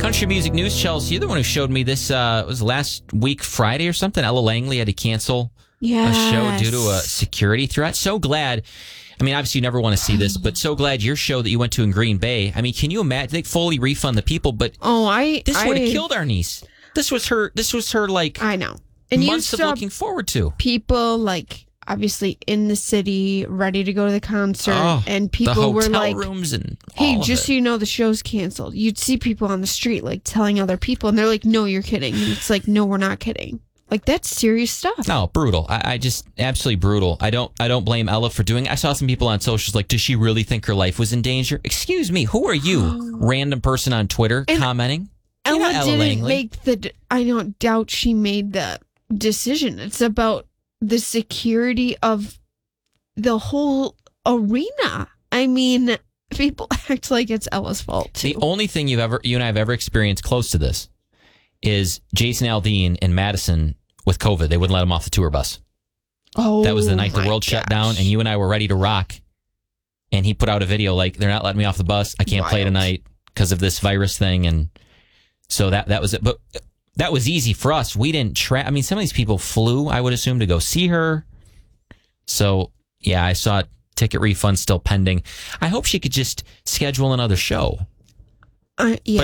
Country music news, Chelsea. You're the one who showed me this. It was last week, Friday or something. Ella Langley had to cancel a show due to a security threat. So glad. I mean, obviously, you never want to see this, but so glad your show that you went to in Green Bay. I mean, can you imagine? They fully refund the people, but this would have killed our niece. This was her. Like, I know. And months of looking forward to. People obviously in the city, ready to go to the concert, and people were like, rooms and "Hey, just so you know, the show's canceled." You'd see people on the street telling other people, and they're like, "No, you're kidding." And it's like, "No, we're not kidding." That's serious stuff. No, brutal. I just absolutely brutal. I don't blame Ella for doing it. I saw some people on socials does she really think her life was in danger? Excuse me, who are you, random person on Twitter commenting? Ella didn't make I don't doubt she made the decision. It's about the security of the whole arena. I mean, people act like it's Ella's fault too. The only thing you and I have ever experienced close to this is Jason Aldean in Madison with COVID. They wouldn't let him off the tour bus. Oh, that was the night the world shut down, and you and I were ready to rock. And he put out a video they're not letting me off the bus. I can't play tonight because of this virus thing. And so that was it. But that was easy for us. We didn't I mean, some of these people flew, I would assume, to go see her. So, yeah, I saw ticket refund still pending. I hope she could just schedule another show. Yeah.